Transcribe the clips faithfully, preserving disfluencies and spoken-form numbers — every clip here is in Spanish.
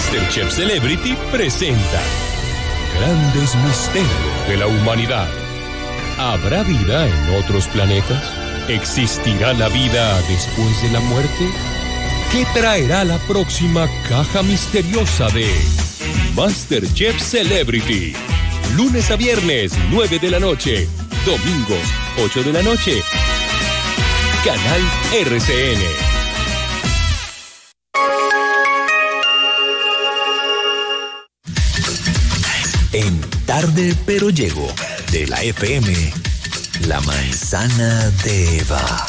MasterChef Celebrity presenta Grandes Misterios de la Humanidad. ¿Habrá vida en otros planetas? ¿Existirá la vida después de la muerte? ¿Qué traerá la próxima caja misteriosa de MasterChef Celebrity? Lunes a viernes, nueve de la noche. Domingos, ocho de la noche. Canal R C N. En Tarde Pero Llego, de la F M, La Manzana de Eva.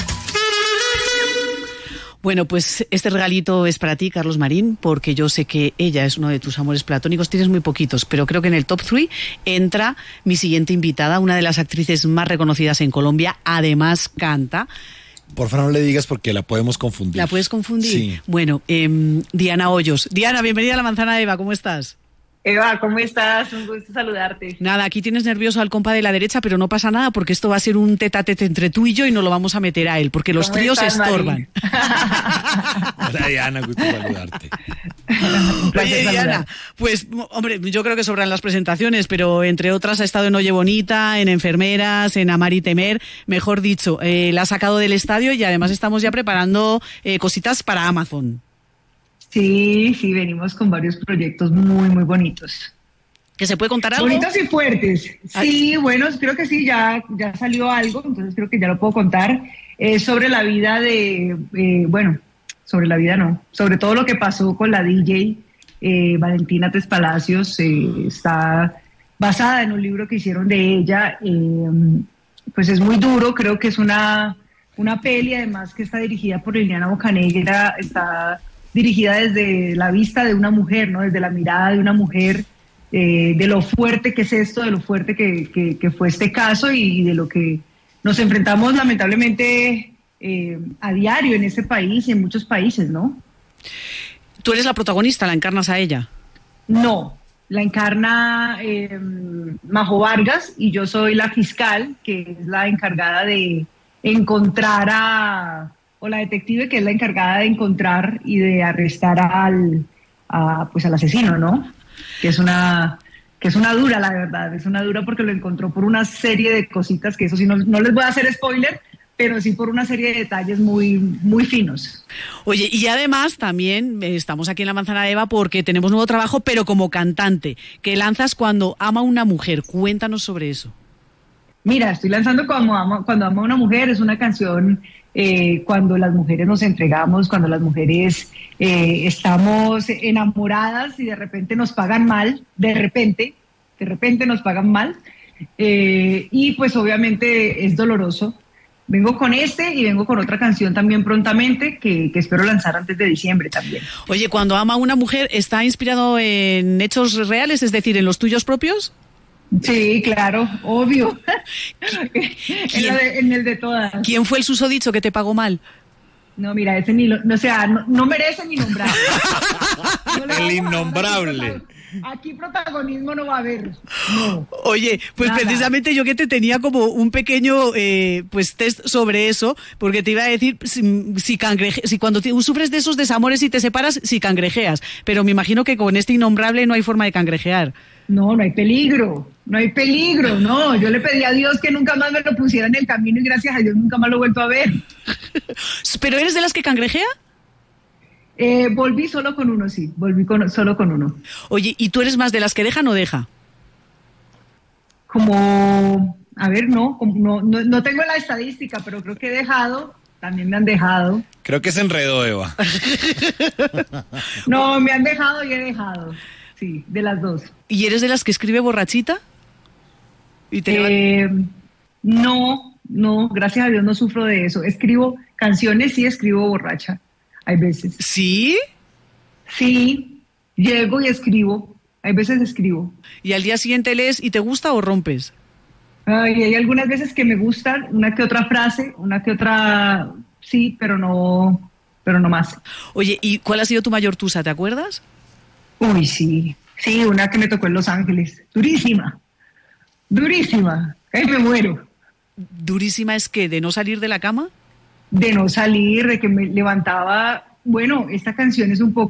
Bueno, pues este regalito es para ti, Carlos Marín, porque yo sé que ella es uno de tus amores platónicos. Tienes muy poquitos, pero creo que en el top tres entra mi siguiente invitada, una de las actrices más reconocidas en Colombia. Además, canta. Por favor, no le digas porque la podemos confundir. ¿La puedes confundir? Sí. Bueno, eh, Diana Hoyos. Diana, bienvenida a La Manzana de Eva. ¿Cómo estás? Eva, ¿cómo estás? Un gusto saludarte. Nada, aquí tienes nervioso al compa de la derecha, pero no pasa nada porque esto va a ser un tete a tete entre tú y yo y no lo vamos a meter a él, porque los tríos se estorban. Hola, Diana, gusto saludarte. Oye, Diana, pues, hombre, yo creo que sobran las presentaciones, pero entre otras ha estado en Oye Bonita, en Enfermeras, en Amar y Temer, mejor dicho, eh, la ha sacado del estadio y además estamos ya preparando eh, cositas para Amazon. Sí, sí, venimos con varios proyectos muy, muy bonitos. ¿Que se puede contar algo? Bonitos y fuertes. Sí, bueno, creo que sí, ya, ya salió algo, entonces creo que ya lo puedo contar. Eh, sobre la vida de, eh, bueno, sobre la vida no, sobre todo lo que pasó con la D J eh, Valentina Tres Palacios. Eh, está basada en un libro que hicieron de ella. Eh, pues es muy duro, creo que es una, una peli, además que está dirigida por Liliana Bocanegra, está dirigida desde la vista de una mujer, ¿no? Desde la mirada de una mujer, eh, de lo fuerte que es esto, de lo fuerte que, que, que fue este caso y de lo que nos enfrentamos lamentablemente eh, a diario en este país y en muchos países, ¿no? ¿Tú eres la protagonista, la encarnas a ella? No, la encarna eh, Majo Vargas y yo soy la fiscal, que es la encargada de encontrar a... o la detective que es la encargada de encontrar y de arrestar al, a, pues al asesino, ¿no? Que es una que es una dura, la verdad, es una dura porque lo encontró por una serie de cositas que eso sí no, no les voy a hacer spoiler, pero sí por una serie de detalles muy, muy finos. Oye, y además también estamos aquí en La Manzana de Eva porque tenemos nuevo trabajo, pero como cantante, que lanzas Cuando ama a una mujer. Cuéntanos sobre eso. Mira, estoy lanzando Cuando ama, cuando ama a una mujer, es una canción... Eh, cuando las mujeres nos entregamos, cuando las mujeres eh, estamos enamoradas y de repente nos pagan mal, de repente, de repente nos pagan mal, eh, y pues obviamente es doloroso. Vengo con este y vengo con otra canción también prontamente que, que espero lanzar antes de diciembre también. Oye, Cuando ama a una mujer, ¿está inspirado en hechos reales, es decir, en los tuyos propios? Sí, claro, obvio. en, de, en el de todas. ¿Quién fue el susodicho que te pagó mal? No, mira, ese ni lo, no, o sea, no, no merece ni nombrarlo. No el innombrable. Aquí protagonismo no va a haber. No. Oye, pues nada. Precisamente yo que te tenía como un pequeño eh, pues test sobre eso, porque te iba a decir si, si, cangreje, si cuando te, sufres de esos desamores y te separas, si cangrejeas. Pero me imagino que con este innombrable no hay forma de cangrejear. No, no hay peligro, no hay peligro, no. Yo le pedí a Dios que nunca más me lo pusiera en el camino y gracias a Dios nunca más lo he vuelto a ver. ¿Pero eres de las que cangrejea? Eh, volví solo con uno, sí, volví con, solo con uno. Oye, ¿y tú eres más de las que dejan o deja? Como, a ver, no, como, no, no, no tengo la estadística, pero creo que he dejado, también me han dejado. Creo que se enredó, Eva. No, me han dejado y he dejado. Sí, de las dos. ¿Y eres de las que escribe borrachita? ¿Y te eh, no, no, gracias a Dios no sufro de eso. Escribo canciones, sí escribo borracha, hay veces. ¿Sí? Sí, llego y escribo, hay veces escribo. ¿Y al día siguiente lees y te gusta o rompes? Ay, hay algunas veces que me gustan, una que otra frase, una que otra, sí, pero no, pero no más. Oye, ¿y cuál ha sido tu mayor tusa, te acuerdas? Uy, sí, sí, una que me tocó en Los Ángeles, durísima, durísima, ay, me muero. ¿Durísima es qué, de no salir de la cama? De no salir, de que me levantaba, bueno, esta canción es un poco